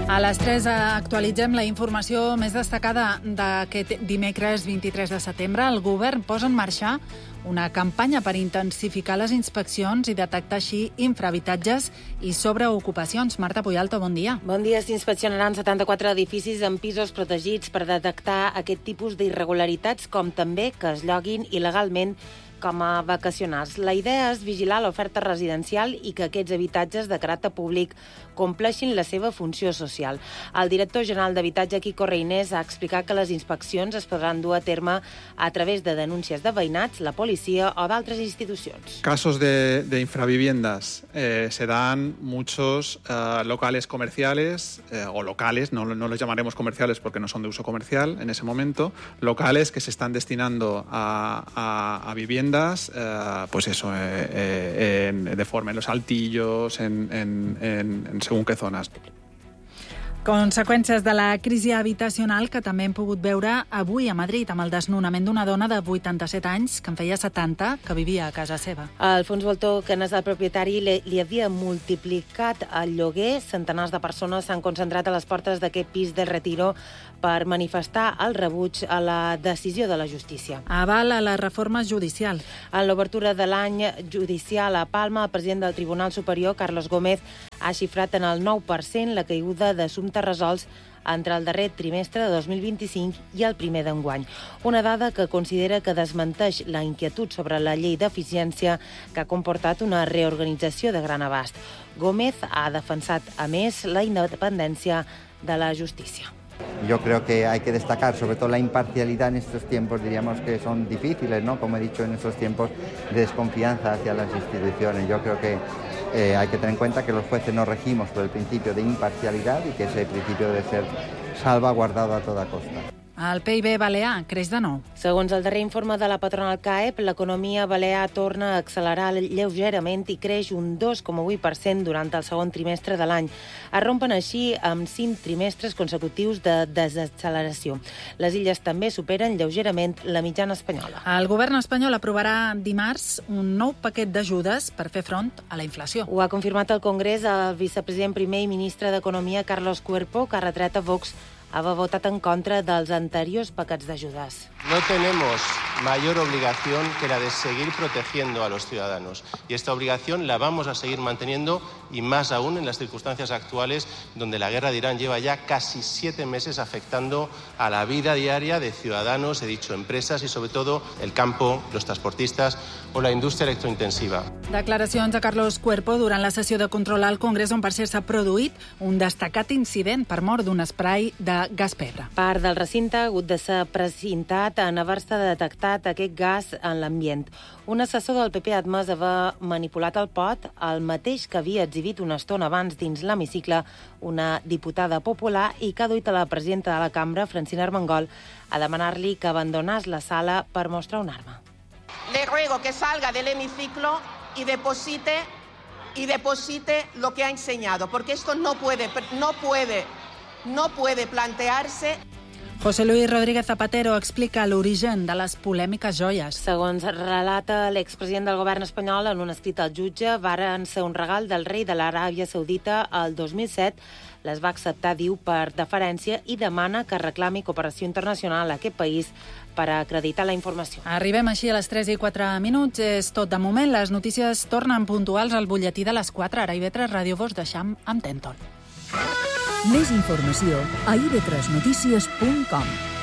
A les 3 actualitzem la informació més destacada d'aquest dimecres 23 de setembre. El govern posa en marxa una campanya per intensificar les inspeccions i detectar així infrahabitatges i sobreocupacions. Marta Puyalto, bon dia. Bon dia. S'inspeccionaran 74 edificis en pisos protegits per detectar aquest tipus d'irregularitats, com també que es lloguin il·legalment com a vacacionals. La idea és vigilar l'oferta residencial i que aquests habitatges de caràcter públic compleixin la seva funció social. El director general d'Habitatge, Quico Reynés, ha explicat que les inspeccions es podran dur a terme a través de denúncies de veïnats, la policia o d'altres institucions. Casos de infraviviendas. Se dan muchos locales comerciales o locales, no los llamaremos comerciales porque no son de uso comercial en ese momento, locales que se están destinando a viviendas, pues eso, de forma en los altillos, en según qué zonas. Conseqüències de la crisi habitacional que també hem pogut veure avui a Madrid amb el desnonament d'una dona de 87 anys que en feia 70 que vivia a casa seva. Alfons Voltó, que n'és el propietari, li havia multiplicat el lloguer. Centenars de persones s'han concentrat a les portes d'aquest pis del Retiro per manifestar el rebuig a la decisió de la justícia. Aval a la reforma judicial. En l'obertura de l'any judicial a Palma, el president del Tribunal Superior, Carlos Gómez, ha xifrat en el 9% la caiguda d'assumptes resolts entre el darrer trimestre de 2025 i el primer d'enguany. Una dada que considera que desmenteix la inquietud sobre la llei d'eficiència que ha comportat una reorganització de gran abast. Gómez ha defensat, a més, la independència de la justícia. Yo creo que hay que destacar sobre todo la imparcialidad en estos tiempos, diríamos que son difíciles, ¿no? Como he dicho, en estos tiempos de desconfianza hacia las instituciones. Yo creo que hay que tener en cuenta que los jueces nos regimos por el principio de imparcialidad y que ese principio debe ser salvaguardado a toda costa. El PIB balear creix de nou. Segons el darrer informe de la patronal CAEP, l'economia balear torna a accelerar lleugerament i creix un 2,8% durant el segon trimestre de l'any. Es rompen així amb 5 trimestres consecutius de desacceleració. Les illes també superen lleugerament la mitjana espanyola. El govern espanyol aprovarà dimarts un nou paquet d'ajudes per fer front a la inflació. Ho ha confirmat al Congrés el vicepresident primer i ministre d'Economia, Carlos Cuerpo, que ha retret a Vox haver votat en contra dels anteriors paquets d'ajudes. No tenemos mayor obligación que la de seguir protegiendo a los ciudadanos. Y esta obligación la vamos a seguir manteniendo, y más aún en las circunstancias actuales, donde la guerra de Irán lleva ya casi 7 meses afectando a la vida diaria de ciudadanos, he dicho empresas, y sobre todo el campo, los transportistas o la indústria electrointensiva. Declaracions de Carlos Cuerpo durant la sessió de control al Congrés, on per cert s'ha produït un destacat incident per mort d'un esprai de gas pebre. Part del recinte ha hagut de ser precintat en haver-se detectat aquest gas en l'ambient. Un assessor del PP ha admès haver manipulat el pot, el mateix que havia exhibit una estona abans dins l'hemicicle una diputada popular i que ha duit a la presidenta de la cambra, Francina Armengol, a demanar-li que abandonés la sala per mostrar una arma. Le ruego que salga del hemiciclo y deposite lo que ha enseñado, porque esto no puede plantearse. José Luis Rodríguez Zapatero explica l'origen de les polèmiques joies. Segons relata l'expresident del govern espanyol en un escrit al jutge, varen ser un regal del rei de l'Aràbia Saudita el 2007. Les va acceptar, diu, per deferència i demana que reclami cooperació internacional a aquest país per acreditar la informació. Arribem així a les 3 i 4 minuts. És tot de moment. Les notícies tornen puntuals al butlletí de les 4. Ara IB3 Ràdio vos deixam amb Tenton. Més informació a ib3notícies.com.